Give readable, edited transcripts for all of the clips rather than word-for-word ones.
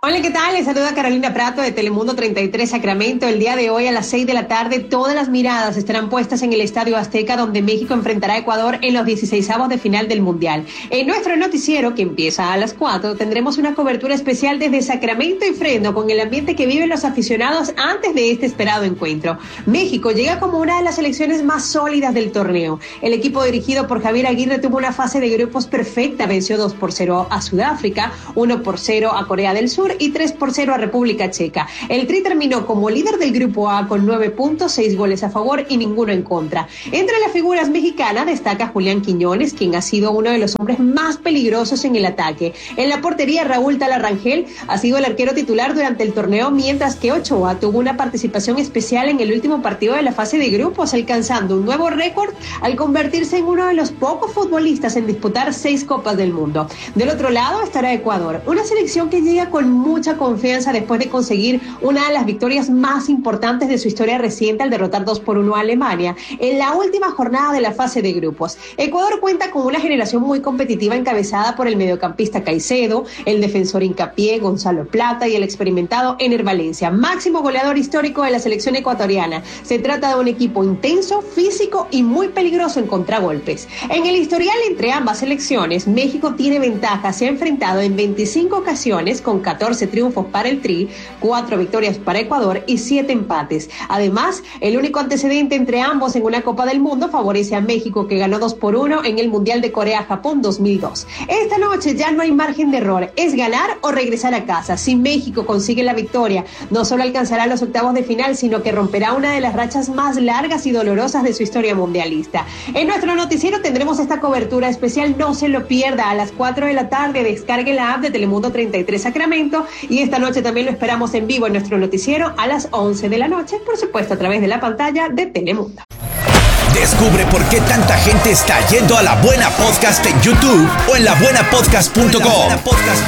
Hola, ¿qué tal? Les saluda Carolina Prato de Telemundo 33 Sacramento. El día de hoy a las 6 de la tarde todas las miradas estarán puestas en el Estadio Azteca, donde México enfrentará a Ecuador en los 16avos de final del Mundial. En nuestro noticiero, que empieza a las 4, tendremos una cobertura especial desde Sacramento y Fresno con el ambiente que viven los aficionados antes de este esperado encuentro. México llega como una de las selecciones más sólidas del torneo. El equipo dirigido por Javier Aguirre tuvo una fase de grupos perfecta, venció 2-0 a Sudáfrica, 1-0 a Corea del Sur y 3-0 a República Checa. El Tri terminó como líder del grupo A con 9 puntos, 6 goles a favor y ninguno en contra. Entre las figuras mexicanas destaca Julián Quiñones, quien ha sido uno de los hombres más peligrosos en el ataque. En la portería, Raúl Talarrangel ha sido el arquero titular durante el torneo, mientras que Ochoa tuvo una participación especial en el último partido de la fase de grupos, alcanzando un nuevo récord al convertirse en uno de los pocos futbolistas en disputar 6 Copas del Mundo. Del otro lado estará Ecuador, una selección que llega con mucha confianza después de conseguir una de las victorias más importantes de su historia reciente al derrotar 2-1 a Alemania en la última jornada de la fase de grupos. Ecuador cuenta con una generación muy competitiva encabezada por el mediocampista Caicedo, el defensor Hincapié, Gonzalo Plata y el experimentado Ener Valencia, máximo goleador histórico de la selección ecuatoriana. Se trata de un equipo intenso, físico y muy peligroso en contragolpes. En el historial entre ambas selecciones, México tiene ventaja, se ha enfrentado en 25 ocasiones con 14 triunfos para el Tri, 4 victorias para Ecuador y 7 empates. Además, el único antecedente entre ambos en una Copa del Mundo favorece a México, que ganó 2-1 en el Mundial de Corea-Japón 2002. Esta noche ya no hay margen de error, es ganar o regresar a casa. Si México consigue la victoria, no solo alcanzará los octavos de final, sino que romperá una de las rachas más largas y dolorosas de su historia mundialista. En nuestro noticiero tendremos esta cobertura especial, no se lo pierda, a las 4 de la tarde. Descargue la app de Telemundo 33 Sacramento, y esta noche también lo esperamos en vivo en nuestro noticiero a las 11 de la noche, por supuesto a través de la pantalla de Telemundo. Descubre por qué tanta gente está yendo a La Buena Podcast en YouTube o en labuenapodcast.com.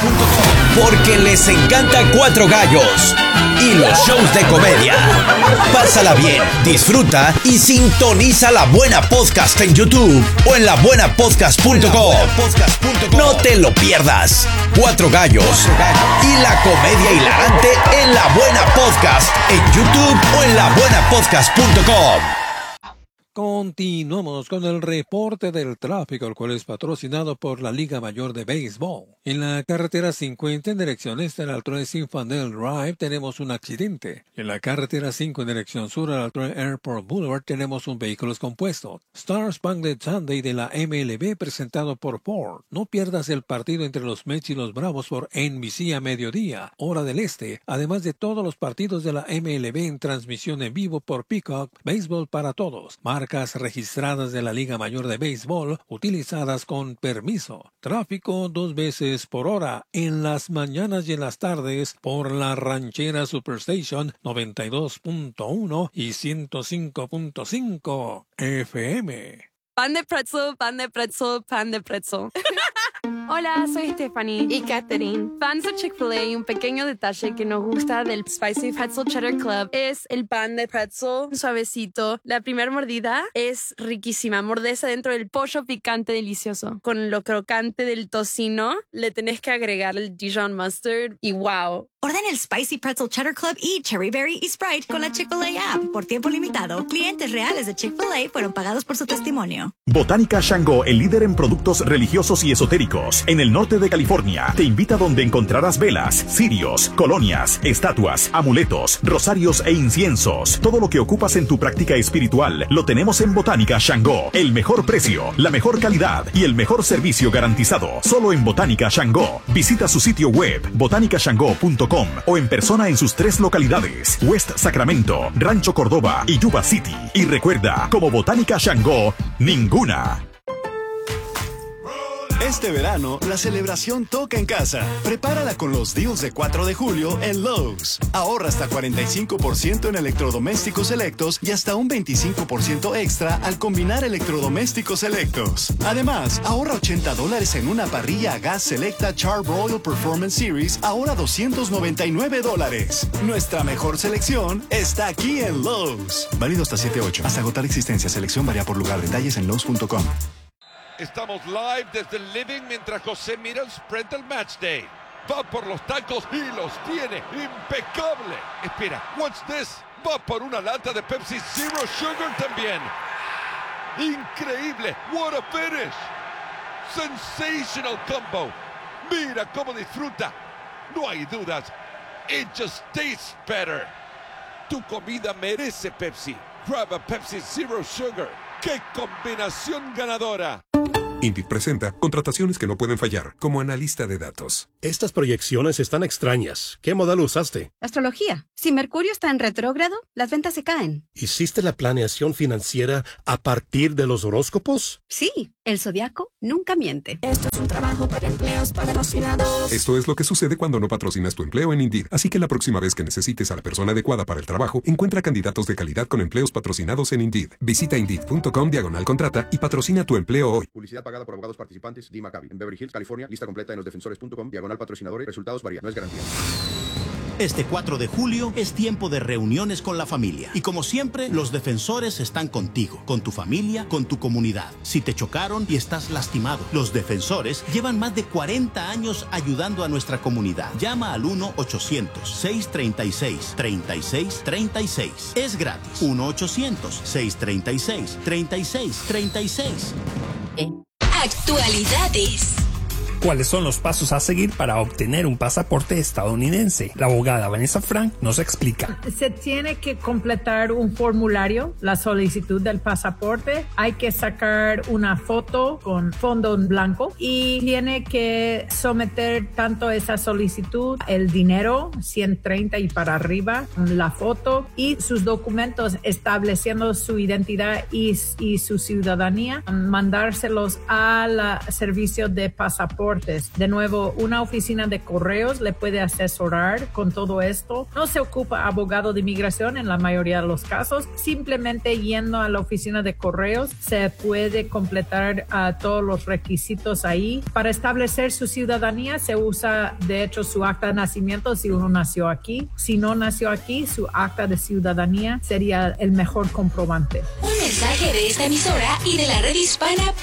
Porque les encanta Cuatro Gallos y los shows de comedia. Pásala bien, disfruta y sintoniza La Buena Podcast en YouTube o en labuenapodcast.com. No te lo pierdas. Cuatro Gallos y la comedia hilarante en La Buena Podcast en YouTube o en labuenapodcast.com. Continuamos con el reporte del tráfico, el cual es patrocinado por la Liga Mayor de Béisbol. En la carretera 50 en dirección este, a la altura de Zinfandel Drive, tenemos un accidente. En la carretera 5 en dirección sur, a la altura de Airport Boulevard, tenemos un vehículo descompuesto. Star Spangled Sunday de la MLB, presentado por Ford. No pierdas el partido entre los Mets y los Bravos por NBC a mediodía, hora del este, además de todos los partidos de la MLB en transmisión en vivo por Peacock, Béisbol para Todos. Marcas registradas de la Liga Mayor de Béisbol, utilizadas con permiso. Tráfico 2 veces por hora en las mañanas y en las tardes por la Ranchera Superstation 92.1 y 105.5 FM. Pan de pretzel, pan de pretzel, pan de pretzel. Hola, soy Stephanie y Katherine, fans de Chick-fil-A, y un pequeño detalle que nos gusta del Spicy Pretzel Cheddar Club es el pan de pretzel suavecito. La primera mordida es riquísima, mordes adentro del pollo picante delicioso. Con lo crocante del tocino, le tenés que agregar el Dijon Mustard y wow. Orden el Spicy Pretzel Cheddar Club y Cherry Berry y Sprite con la Chick-fil-A app. Por tiempo limitado, clientes reales de Chick-fil-A fueron pagados por su testimonio. Botánica Shango, el líder en productos religiosos y esotéricos en el norte de California, te invita donde encontrarás velas, cirios, colonias, estatuas, amuletos, rosarios e inciensos. Todo lo que ocupas en tu práctica espiritual lo tenemos en Botánica Shango. El mejor precio, la mejor calidad y el mejor servicio garantizado. Solo en Botánica Shango. Visita su sitio web botanicashango.com o en persona en sus 3 localidades: West Sacramento, Rancho Cordova y Yuba City. Y recuerda, como Botánica Shango, ninguna. Este verano, la celebración toca en casa. Prepárala con los deals de 4 de julio en Lowe's. Ahorra hasta 45% en electrodomésticos selectos y hasta un 25% extra al combinar electrodomésticos selectos. Además, ahorra $80 en una parrilla a gas selecta Char-Broil Performance Series, ahora $299. Nuestra mejor selección está aquí en Lowe's. Válido hasta 7/8. Hasta agotar existencia. Selección varía por lugar. Detalles en Lowe's.com. Estamos live desde el living mientras José mira el sprint del match day. Va por los tacos y los tiene. ¡Impecable! Espera, what's this? Va por una lata de Pepsi Zero Sugar también. ¡Increíble! What a finish! Sensational combo. Mira cómo disfruta. No hay dudas. It just tastes better. Tu comida merece Pepsi. Grab a Pepsi Zero Sugar. ¡Qué combinación ganadora! Indeed presenta contrataciones que no pueden fallar, como analista de datos. Estas proyecciones están extrañas. ¿Qué modelo usaste? Astrología. Si Mercurio está en retrógrado, las ventas se caen. ¿Hiciste la planeación financiera a partir de los horóscopos? Sí, el zodiaco nunca miente. Esto es un trabajo para empleos patrocinados. Esto es lo que sucede cuando no patrocinas tu empleo en Indeed. Así que la próxima vez que necesites a la persona adecuada para el trabajo, encuentra candidatos de calidad con empleos patrocinados en Indeed. Visita Indeed.com/contrata y patrocina tu empleo hoy. Publicidad pagada por abogados participantes. D. Maccabi. En Beverly Hills, California. Lista completa en losdefensores.com/patrocinadores. Resultados varían. No es garantía. Este 4 de julio es tiempo de reuniones con la familia. Y como siempre, los defensores están contigo, con tu familia, con tu comunidad. Si te chocaron y estás lastimado, los defensores llevan más de 40 años ayudando a nuestra comunidad. Llama al 1-800-636-3636. Es gratis. 1-800-636-3636. Actualidades. ¿Cuáles son los pasos a seguir para obtener un pasaporte estadounidense? La abogada Vanessa Frank nos explica. Se tiene que completar un formulario, la solicitud del pasaporte. Hay que sacar una foto con fondo en blanco y tiene que someter tanto esa solicitud, el dinero, 130 y para arriba, la foto y sus documentos estableciendo su identidad y su ciudadanía, mandárselos al servicio de pasaporte. De nuevo, una oficina de correos le puede asesorar con todo esto. No se ocupa abogado de inmigración en la mayoría de los casos. Simplemente yendo a la oficina de correos se puede completar todos los requisitos ahí. Para establecer su ciudadanía se usa, de hecho, su acta de nacimiento si uno nació aquí. Si no nació aquí, su acta de ciudadanía sería el mejor comprobante. Un mensaje de esta emisora y de la red hispana.